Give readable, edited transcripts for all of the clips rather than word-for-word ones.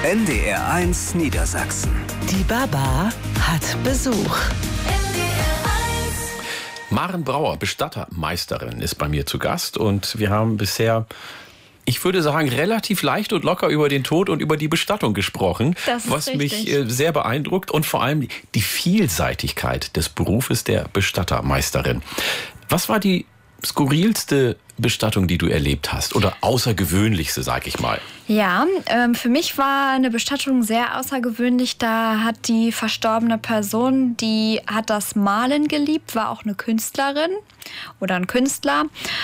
NDR1 Niedersachsen. Die Baba hat Besuch. Maren Brauer, Bestattermeisterin, ist bei mir zu Gast. Und wir haben bisher, ich würde sagen, relativ leicht und locker über den Tod und über die Bestattung gesprochen. Das ist was richtig. mich sehr beeindruckt. Und vor allem die Vielseitigkeit des Berufes der Bestattermeisterin. Was war die skurrilste Bestattung, die du erlebt hast? Oder außergewöhnlichste, sag ich mal? Ja, für mich war eine Bestattung sehr außergewöhnlich. Da hat die verstorbene Person, die hat das Malen geliebt, war auch eine Künstlerin oder ein Künstler.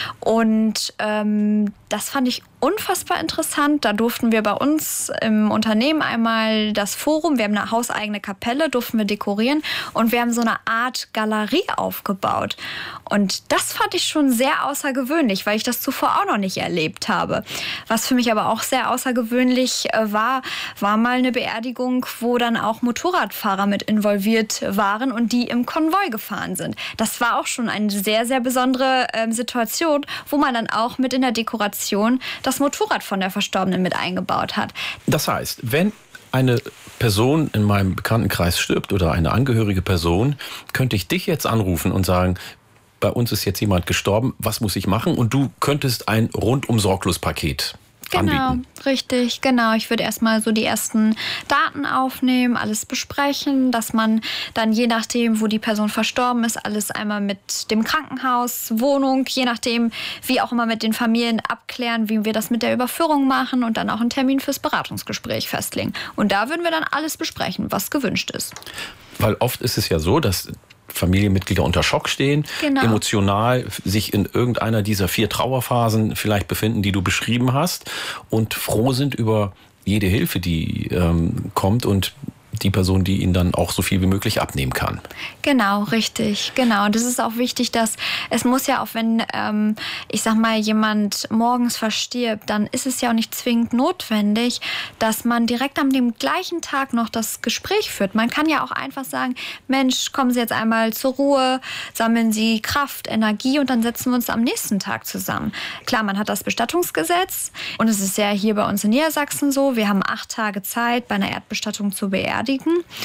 Und das fand ich unfassbar interessant. Da durften wir bei uns im Unternehmen einmal das Forum, wir haben eine hauseigene Kapelle, durften wir dekorieren. Und wir haben so eine Art Galerie aufgebaut. Und das fand ich schon sehr außergewöhnlich, weil ich das zuvor auch noch nicht erlebt habe. Was für mich aber auch sehr außergewöhnlich war mal eine Beerdigung, wo dann auch Motorradfahrer mit involviert waren und die im Konvoi gefahren sind. Das war auch schon eine sehr, sehr besondere Situation, wo man dann auch mit in der Dekoration das Motorrad von der Verstorbenen mit eingebaut hat. Das heißt, wenn eine Person in meinem Bekanntenkreis stirbt oder eine angehörige Person, könnte ich dich jetzt anrufen und sagen, bei uns ist jetzt jemand gestorben, was muss ich machen? Und du könntest ein Rundum-Sorglos-Paket anbieten. Richtig, genau. Ich würde erstmal so die ersten Daten aufnehmen, alles besprechen, dass man dann je nachdem, wo die Person verstorben ist, alles einmal mit dem Krankenhaus, Wohnung, je nachdem, wie auch immer mit den Familien abklären, wie wir das mit der Überführung machen und dann auch einen Termin fürs Beratungsgespräch festlegen. Und da würden wir dann alles besprechen, was gewünscht ist. Weil oft ist es ja so, dass Familienmitglieder unter Schock stehen, emotional sich in irgendeiner dieser 4 Trauerphasen vielleicht befinden, die du beschrieben hast und froh sind über jede Hilfe, die kommt und die Person, die ihnen dann auch so viel wie möglich abnehmen kann. Genau, richtig, genau. Und es ist auch wichtig, dass es muss ja auch, wenn, ich sag mal, jemand morgens verstirbt, dann ist es ja auch nicht zwingend notwendig, dass man direkt an dem gleichen Tag noch das Gespräch führt. Man kann ja auch einfach sagen, Mensch, kommen Sie jetzt einmal zur Ruhe, sammeln Sie Kraft, Energie und dann setzen wir uns am nächsten Tag zusammen. Klar, man hat das Bestattungsgesetz und es ist ja hier bei uns in Niedersachsen so, wir haben 8 Tage Zeit, bei einer Erdbestattung zu beerdigen.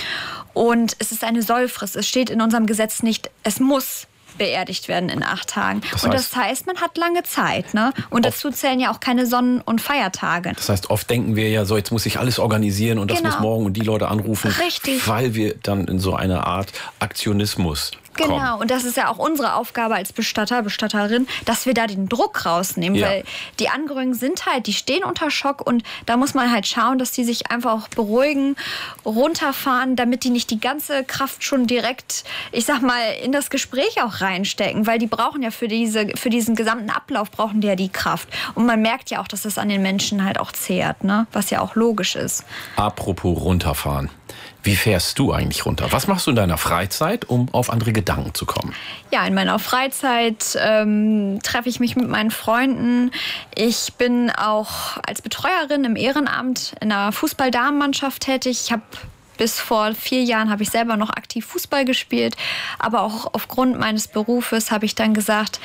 Und es ist eine Sollfrist. Es steht in unserem Gesetz nicht, es muss beerdigt werden in 8 Tagen. Das heißt, man hat lange Zeit. Ne? Und dazu zählen ja auch keine Sonnen- und Feiertage. Das heißt, oft denken wir ja so, jetzt muss ich alles organisieren und das muss morgen und die Leute anrufen. Richtig. Weil wir dann in so eine Art Aktionismus kommen. Genau, und das ist ja auch unsere Aufgabe als Bestatter, Bestatterin, dass wir da den Druck rausnehmen, weil die Angehörigen sind halt, die stehen unter Schock und da muss man halt schauen, dass die sich einfach auch beruhigen, runterfahren, damit die nicht die ganze Kraft schon direkt, ich sag mal, in das Gespräch auch reinstecken, weil die brauchen ja für diesen gesamten Ablauf brauchen die ja die Kraft. Und man merkt ja auch, dass das an den Menschen halt auch zehrt, ne? Was ja auch logisch ist. Apropos runterfahren. Wie fährst du eigentlich runter? Was machst du in deiner Freizeit, um auf andere Gedanken zu kommen? Ja, in meiner Freizeit treffe ich mich mit meinen Freunden. Ich bin auch als Betreuerin im Ehrenamt in einer Fußball-Damenmannschaft tätig. Ich habe bis vor 4 Jahren habe ich selber noch aktiv Fußball gespielt. Aber auch aufgrund meines Berufes habe ich dann gesagt,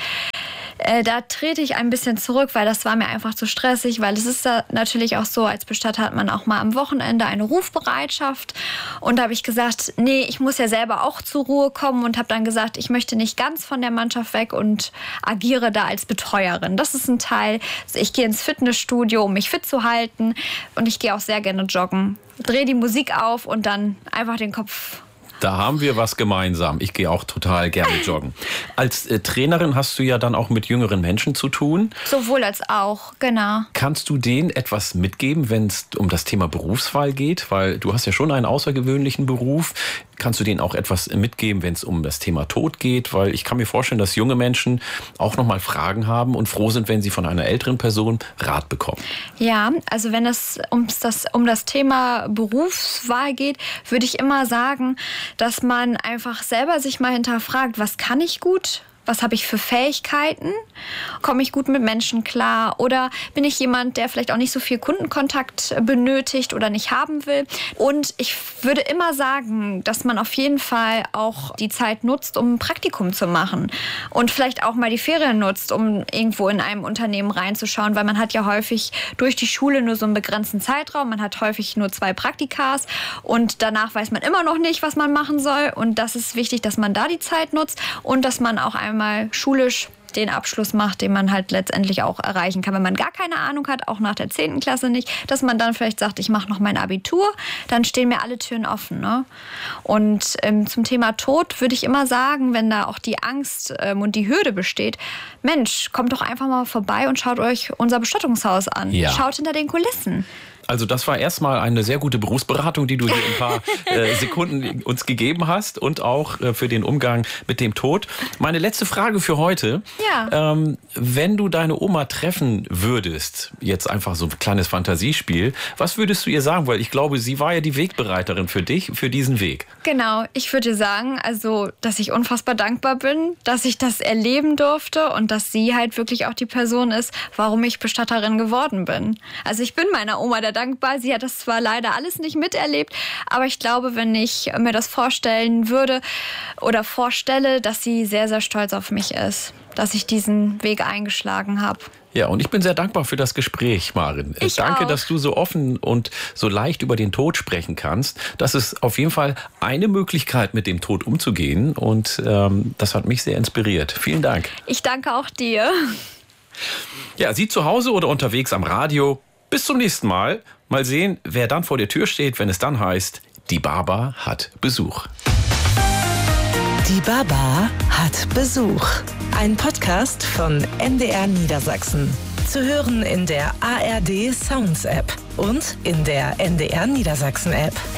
da trete ich ein bisschen zurück, weil das war mir einfach zu stressig, weil es ist da natürlich auch so, als Bestatter hat man auch mal am Wochenende eine Rufbereitschaft und da habe ich gesagt, nee, ich muss ja selber auch zur Ruhe kommen und habe dann gesagt, ich möchte nicht ganz von der Mannschaft weg und agiere da als Betreuerin. Das ist ein Teil, ich gehe ins Fitnessstudio, um mich fit zu halten und ich gehe auch sehr gerne joggen, drehe die Musik auf und dann einfach den Kopf. Da haben wir was gemeinsam. Ich gehe auch total gerne joggen. Als Trainerin hast du ja dann auch mit jüngeren Menschen zu tun. Sowohl als auch, genau. Kannst du denen etwas mitgeben, wenn es um das Thema Berufswahl geht? Weil du hast ja schon einen außergewöhnlichen Beruf. Kannst du denen auch etwas mitgeben, wenn es um das Thema Tod geht? Weil ich kann mir vorstellen, dass junge Menschen auch noch mal Fragen haben und froh sind, wenn sie von einer älteren Person Rat bekommen. Ja, also wenn es um das Thema Berufswahl geht, würde ich immer sagen, dass man einfach selber sich mal hinterfragt, was kann ich gut? Was habe ich für Fähigkeiten? Komme ich gut mit Menschen klar? Oder bin ich jemand, der vielleicht auch nicht so viel Kundenkontakt benötigt oder nicht haben will? Und ich würde immer sagen, dass man auf jeden Fall auch die Zeit nutzt, um ein Praktikum zu machen. Und vielleicht auch mal die Ferien nutzt, um irgendwo in einem Unternehmen reinzuschauen. Weil man hat ja häufig durch die Schule nur so einen begrenzten Zeitraum. Man hat häufig nur 2 Praktikas. Und danach weiß man immer noch nicht, was man machen soll. Und das ist wichtig, dass man da die Zeit nutzt und dass man auch einmal schulisch den Abschluss macht, den man halt letztendlich auch erreichen kann. Wenn man gar keine Ahnung hat, auch nach der 10. Klasse nicht, dass man dann vielleicht sagt, ich mache noch mein Abitur, dann stehen mir alle Türen offen. Ne? Und zum Thema Tod würde ich immer sagen, wenn da auch die Angst und die Hürde besteht, Mensch, kommt doch einfach mal vorbei und schaut euch unser Bestattungshaus an. Ja. Schaut hinter den Kulissen. Also das war erstmal eine sehr gute Berufsberatung, die du hier ein paar Sekunden uns gegeben hast und auch für den Umgang mit dem Tod. Meine letzte Frage für heute. Ja. Wenn du deine Oma treffen würdest, jetzt einfach so ein kleines Fantasiespiel, was würdest du ihr sagen? Weil ich glaube, sie war ja die Wegbereiterin für dich, für diesen Weg. Genau, ich würde sagen, also, dass ich unfassbar dankbar bin, dass ich das erleben durfte und dass sie halt wirklich auch die Person ist, warum ich Bestatterin geworden bin. Also ich bin meiner Oma dankbar. Sie hat das zwar leider alles nicht miterlebt, aber ich glaube, wenn ich mir das vorstellen würde oder vorstelle, dass sie sehr, sehr stolz auf mich ist, dass ich diesen Weg eingeschlagen habe. Ja, und ich bin sehr dankbar für das Gespräch, Maren. Danke, dass du so offen und so leicht über den Tod sprechen kannst. Das ist auf jeden Fall eine Möglichkeit, mit dem Tod umzugehen und das hat mich sehr inspiriert. Vielen Dank. Ich danke auch dir. Ja, Sie zu Hause oder unterwegs am Radio. Bis zum nächsten Mal. Mal sehen, wer dann vor der Tür steht, wenn es dann heißt, die Baba hat Besuch. Die Baba hat Besuch. Ein Podcast von NDR Niedersachsen. Zu hören in der ARD Sounds App und in der NDR Niedersachsen App.